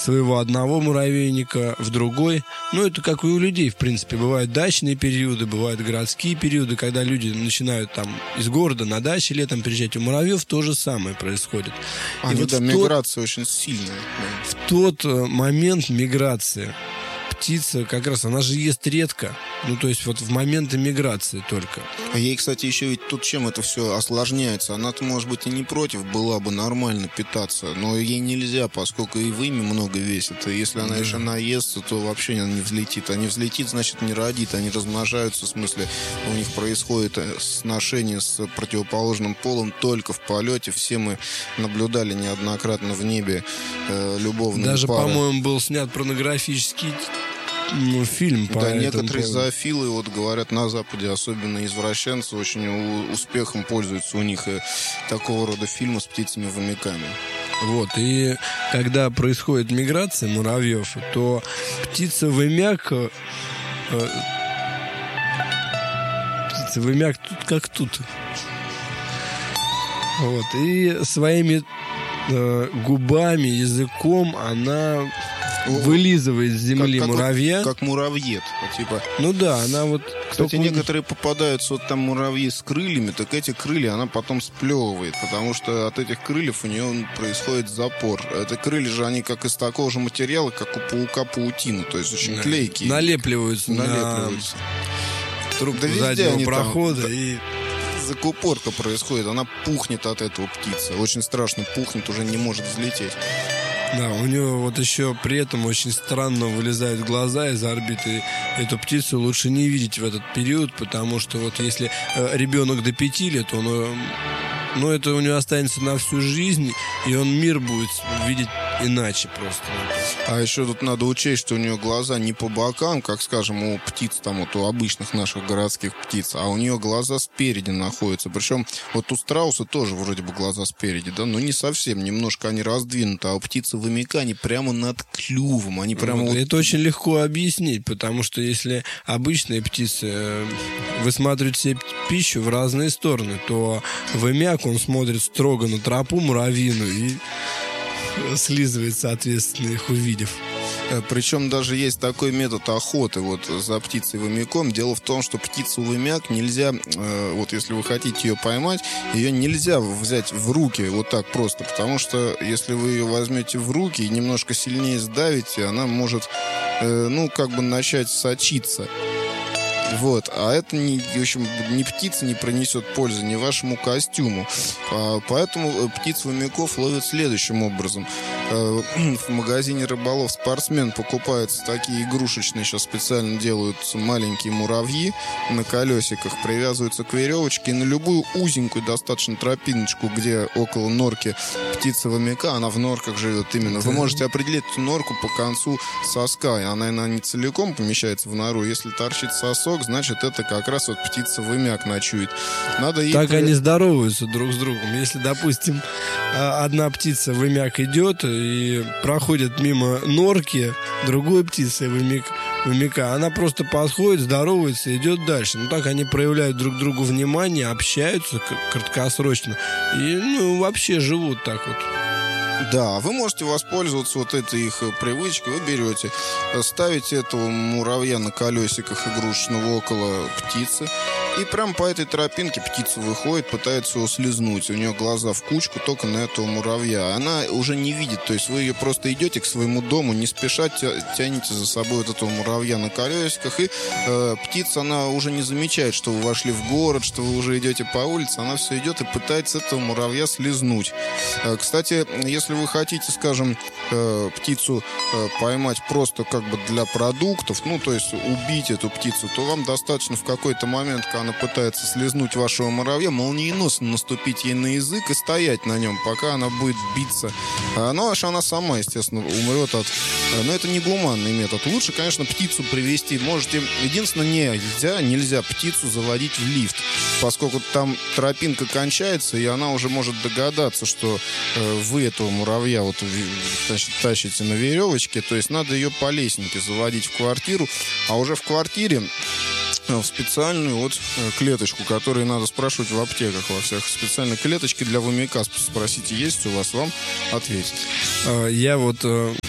своего одного муравейника в другой. Ну, это как и у людей, в принципе. Бывают дачные периоды, бывают городские периоды, когда люди начинают там из города на даче летом переезжать. У муравьев то же самое происходит. И вот миграция очень сильная. В тот момент миграции птица как раз, она же ест редко. Ну, то есть вот в моменты миграции только. А ей, кстати, еще ведь тут чем это все осложняется? Она-то, может быть, и не против была бы нормально питаться, но ей нельзя, поскольку и вымя много весит. И если она еще наестся, то вообще она не взлетит. А не взлетит, значит, не родит. Они размножаются, в смысле, у них происходит сношение с противоположным полом только в полете. Все мы наблюдали неоднократно в небе любовные даже, пары. по-моему, был снят порнографический фильм по Да, некоторые зоофилы, вот говорят, на Западе, особенно извращенцы, очень успехом пользуются. У них такого рода фильмы с птицами-вымяками. Вот, и когда происходит миграция муравьев, то птица-вымяк тут как тут. Вот, и своими губами, языком она вылизывает с земли муравья. Как муравьед. Типа. Ну да, она вот... Кстати, некоторые попадаются, вот там муравьи с крыльями, так эти крылья она потом сплевывает, потому что от этих крыльев у нее происходит запор. Это крылья же, они как из такого же материала, как у паука паутина, то есть очень клейкие. Налепливаются. На трубку заднего прохода и... Закупорка происходит, она пухнет от этого птицы. Очень страшно пухнет, уже не может взлететь. Да, у него вот еще при этом очень странно вылезают глаза из орбиты. Эту птицу лучше не видеть в этот период, потому что вот если ребенок до 5 лет, он, ну, это у него останется на всю жизнь, и он мир будет видеть иначе просто. А еще тут надо учесть, что у нее глаза не по бокам, как, скажем, у птиц, там вот у обычных наших городских птиц, а у нее глаза спереди находятся. Причем вот у страуса тоже вроде бы глаза спереди, да, но не совсем, немножко они раздвинуты, а у птицы-вымяка они прямо над клювом, они прямо... Вот. Это очень легко объяснить, потому что если обычные птицы высматривают себе пищу в разные стороны, то вымяк, он смотрит строго на тропу муравьиную и слизывает, соответственно, их увидев. Причем даже есть такой метод охоты вот за птицей-вымяком. Дело в том, что птицу-вымяк нельзя, вот если вы хотите ее поймать, ее нельзя взять в руки вот так просто, потому что если вы ее возьмете в руки и немножко сильнее сдавите, она может, ну, как бы начать сочиться. Вот, а это, в общем, ни птица не принесет пользы ни вашему костюму. Поэтому птиц-вымяков ловят следующим образом. В магазине рыболов «Спортсмен» покупаются такие игрушечные, сейчас специально делаются маленькие муравьи на колесиках, привязываются к веревочке, и на любую узенькую достаточно тропиночку, где около норки птица-вымяка, она в норках живет именно. Вы можете определить эту норку по концу соска, и она не целиком помещается в нору. Если торчит сосок, значит, это как раз вот птица-вымяк ночует. Надо так они здороваются друг с другом. Если, допустим, одна птица-вымяк идет и проходит мимо норки другой птицы-вымяка, она просто подходит, здоровается и идет дальше. Ну, так они проявляют друг другу внимание, общаются краткосрочно и, ну, вообще живут так вот. Да, вы можете воспользоваться вот этой их привычкой. Вы берете, ставите этого муравья на колесиках игрушечного около птицы, и прям по этой тропинке птица выходит, пытается его слизнуть. У нее глаза в кучку только на этого муравья. Она уже не видит, то есть вы ее просто идете к своему дому, не спеша тянете за собой вот этого муравья на колесиках, и птица, она уже не замечает, что вы вошли в город, что вы уже идете по улице, она все идет и пытается этого муравья слизнуть. Кстати, если вы хотите, скажем, птицу поймать просто как бы для продуктов, ну, то есть убить эту птицу, то вам достаточно в какой-то момент, когда она пытается слизнуть вашего муравья, молниеносно наступить ей на язык и стоять на нем, пока она будет биться. Ну, аж она сама, естественно, умрет от... Но это не гуманный метод. Лучше, конечно, птицу привести. Можете... Единственное, нельзя птицу заводить в лифт, поскольку там тропинка кончается, и она уже может догадаться, что вы этого муравья вот тащите на веревочке, то есть надо ее по лестнике заводить в квартиру, а уже в квартире в специальную вот клеточку, которую надо спрашивать в аптеках во всех. Специальные клеточки для вымяка. Спросите, есть у вас, вам ответят. Я вот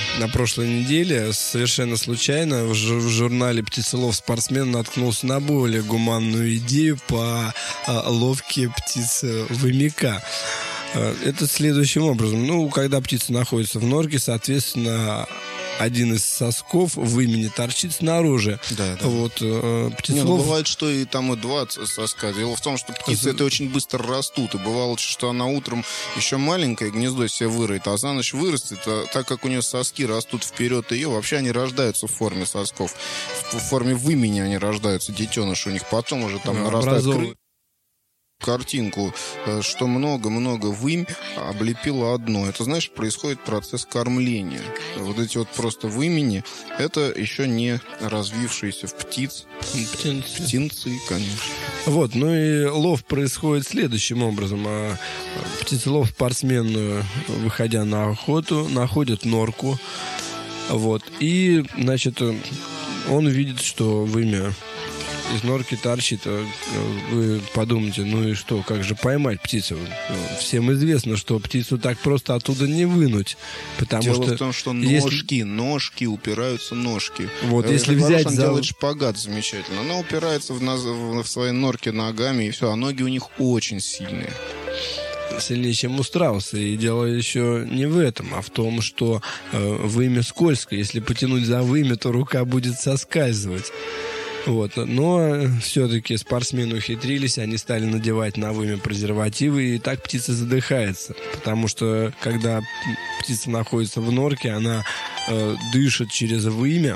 на прошлой неделе совершенно случайно в журнале «Птицелов спортсмен» наткнулся на более гуманную идею по ловке птиц вымяка. Это следующим образом. Когда птица находится в норке, соответственно, один из сосков в имени торчит снаружи. Да. Вот, птицелов... бывает, что и там и два соска. Дело в том, что птицы это очень быстро растут. И бывало, что она утром еще маленькое гнездо себе выроет, а за ночь вырастет. А так как у нее соски растут вперед ее, вообще они рождаются в форме сосков. В форме вымени они рождаются, детеныши у них. Потом уже там нарастают картинку, что много-много вымь облепило одно. Это, значит, происходит процесс кормления. Вот эти вот просто вымени, это еще не развившиеся в птиц. Птенцы, конечно. Вот, и лов происходит следующим образом. Птицелов-спортсмен, выходя на охоту, находит норку. Вот, и, значит, он видит, что вымя из норки торчит. Вы подумайте, и что, как же поймать птицу? Всем известно, что птицу так просто оттуда не вынуть. Дело в том, что ножки упираются ножки. Вот, если взять он делает шпагат замечательно. Она упирается в своей норке ногами, и все, а ноги у них очень сильные. Сильнее, чем у страуса. И дело еще не в этом, а в том, что вымя скользкое. Если потянуть за вымя, то рука будет соскальзывать. Вот. Но все-таки спортсмены ухитрились, они стали надевать на вымя презервативы, и так птица задыхается. Потому что, когда птица находится в норке, она дышит через вымя.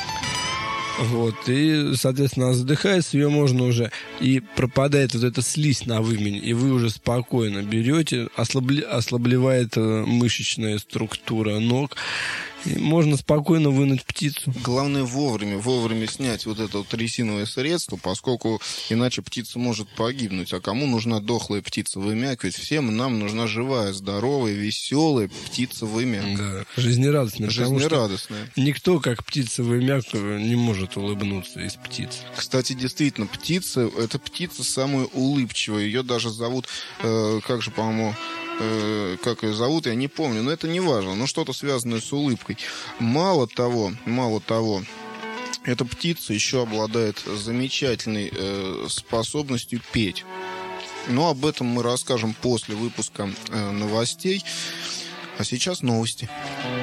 Вот, и, соответственно, она задыхается, ее можно уже... И пропадает вот эта слизь на вымени, и вы уже спокойно берете, ослабливает мышечная структура ног, и можно спокойно вынуть птицу. Главное вовремя снять вот это вот резиновое средство, поскольку иначе птица может погибнуть. А кому нужна дохлая птица вымяк? Ведь всем нам нужна живая, здоровая, веселая птица вымяк. Да, жизнерадостная. Жизнерадостная. Никто, как птица вымяк, не может улыбнуться из птиц. Кстати, действительно, это птица самая улыбчивая. Ее даже зовут, как ее зовут, я не помню, но это не важно, но что-то связанное с улыбкой. Мало того, эта птица еще обладает замечательной способностью петь. Но об этом мы расскажем после выпуска новостей. А сейчас новости.